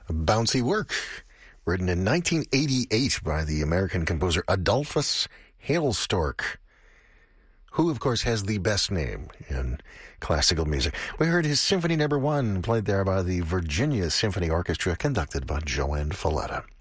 Bouncy Work, written in 1988 by the American composer Adolphus Hailstork, who, of course, has the best name in classical music. We heard his Symphony No. 1, played there by the Virginia Symphony Orchestra, conducted by Joanne Falletta.